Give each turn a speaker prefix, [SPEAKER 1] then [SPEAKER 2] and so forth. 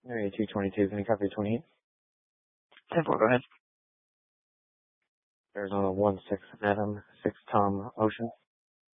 [SPEAKER 1] Area 222, can you copy 28?
[SPEAKER 2] 10-4, go ahead.
[SPEAKER 1] Arizona 16 Adam, 6 Tom Ocean.